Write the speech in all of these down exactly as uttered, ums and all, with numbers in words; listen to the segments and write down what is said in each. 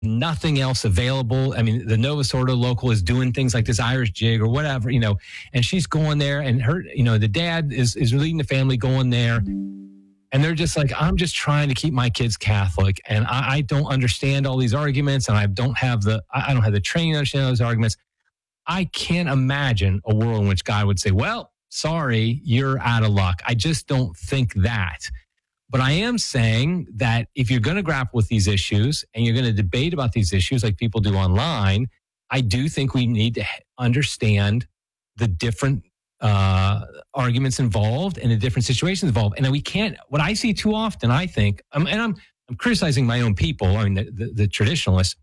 nothing else available. I mean, the Novus Ordo local is doing things like this Irish jig or whatever, you know, and she's going there, and her, you know, the dad is, is leading the family going there. And they're just like, I'm just trying to keep my kids Catholic. And I, I don't understand all these arguments. And I don't have the, I don't have the training to understand those arguments. I can't imagine a world in which God would say, well, sorry, you're out of luck. I just don't think that. But I am saying that if you're going to grapple with these issues and you're going to debate about these issues like people do online, I do think we need to understand the different uh, arguments involved and the different situations involved. And we can't, what I see too often, I think, um, and I'm I'm criticizing my own people, I mean, the, the, the traditionalists,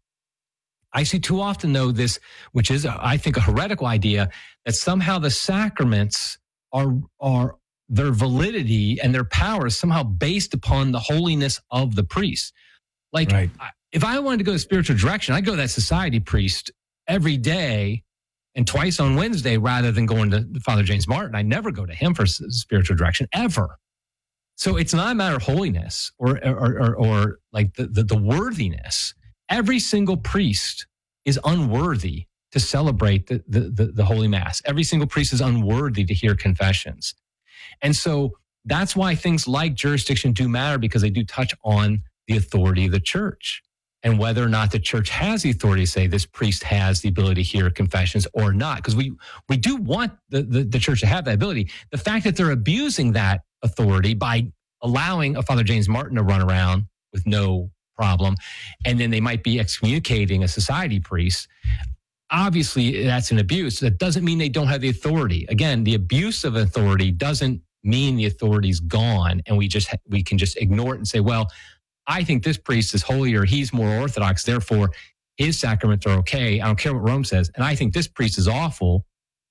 I see too often, though, this, which is, I think, a heretical idea, that somehow the sacraments are are their validity and their power is somehow based upon the holiness of the priest. Like, right. If I wanted to go to spiritual direction, I'd go to that society priest every day and twice on Wednesday rather than going to Father James Martin. I never go to him for spiritual direction, ever. So it's not a matter of holiness or or, or, or like the, the, the worthiness. Every single priest is unworthy to celebrate the, the, the, the Holy Mass. Every single priest is unworthy to hear confessions. And so that's why things like jurisdiction do matter, because they do touch on the authority of the church and whether or not the church has the authority to say this priest has the ability to hear confessions or not. Because we we do want the, the, the church to have that ability. The fact that they're abusing that authority by allowing a Father James Martin to run around with no problem, and then they might be excommunicating a society priest, obviously that's an abuse. That doesn't mean they don't have the authority. Again, the abuse of authority doesn't mean the authority's gone and we just we can just ignore it and say, well, I think this priest is holier, he's more orthodox, therefore his sacraments are okay. I don't care what Rome says. And I think this priest is awful,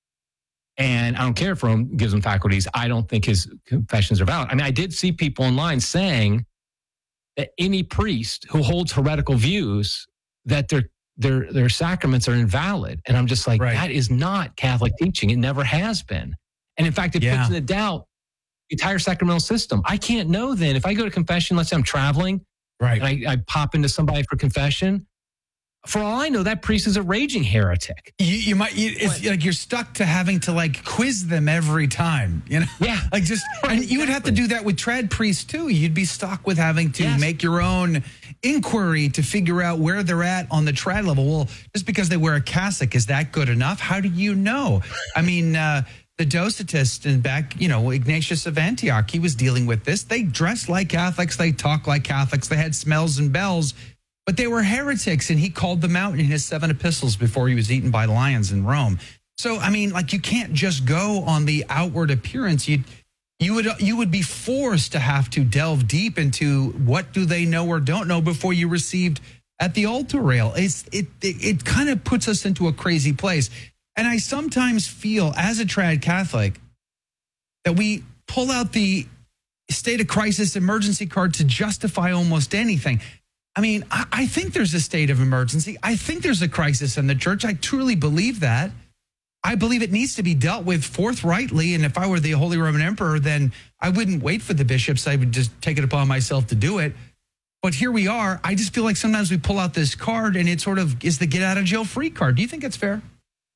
and I don't care if Rome gives him faculties. I don't think his confessions are valid. I mean, I did see people online saying that any priest who holds heretical views, that their their their sacraments are invalid. And I'm just like, right. That is not Catholic teaching. It never has been. And in fact, it yeah. puts into doubt the entire sacramental system. I can't know then. If I go to confession, let's say I'm traveling, right? And I, I pop into somebody for confession. For all I know, that priest is a raging heretic. You, you might, you, it's like you're stuck to having to like quiz them every time, you know? Yeah. Like just, and you would have to do that with trad priests too. You'd be stuck with having to yes. make your own inquiry to figure out where they're at on the trad level. Well, just because they wear a cassock, is that good enough? How do you know? I mean, uh, the Docetists and back, you know, Ignatius of Antioch, he was dealing with this. They dressed like Catholics. They talked like Catholics. They had smells and bells. But they were heretics, and he called them out in his seven epistles before he was eaten by lions in Rome. So, I mean, like, you can't just go on the outward appearance. You you would you would be forced to have to delve deep into what do they know or don't know before you received at the altar rail. It's, it it, it kind of puts us into a crazy place. And I sometimes feel, as a trad Catholic, that we pull out the state of crisis emergency card to justify almost anything. I mean, I, I think there's a state of emergency. I think there's a crisis in the church. I truly believe that. I believe it needs to be dealt with forthrightly. And if I were the Holy Roman Emperor, then I wouldn't wait for the bishops. I would just take it upon myself to do it. But here we are. I just feel like sometimes we pull out this card and it sort of is the get out of jail free card. Do you think it's fair?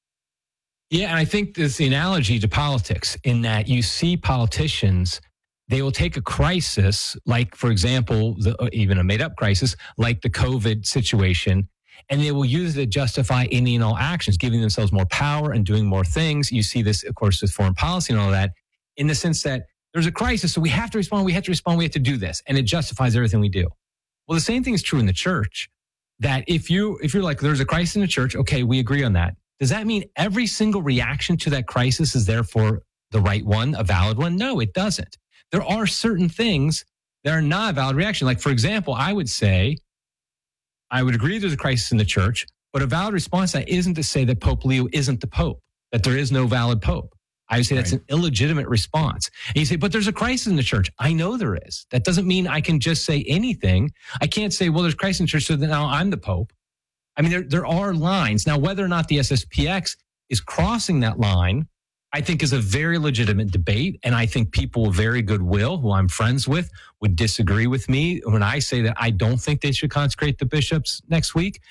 Yeah, and I think there's the analogy to politics in that you see politicians, they will take a crisis, like, for example, the, even a made-up crisis, like the COVID situation, and they will use it to justify any and all actions, giving themselves more power and doing more things. You see this, of course, with foreign policy and all that, in the sense that there's a crisis, so we have to respond, we have to respond, we have to do this, and it justifies everything we do. Well, the same thing is true in the church, that if, you, if you're like, there's a crisis in the church, okay, we agree on that. Does that mean every single reaction to that crisis is therefore the right one, a valid one? No, it doesn't. There are certain things that are not a valid reaction. Like, for example, I would say, I would agree there's a crisis in the church, but a valid response to that isn't to say that Pope Leo isn't the Pope, that there is no valid Pope. I would say right. That's an illegitimate response. And you say, but there's a crisis in the church. I know there is. That doesn't mean I can just say anything. I can't say, well, there's a crisis in the church, so now I'm the Pope. I mean, there there are lines. Now, whether or not the S S P X is crossing that line I think is a very legitimate debate. And I think people of very goodwill, who I'm friends with, would disagree with me when I say that I don't think they should consecrate the bishops next week.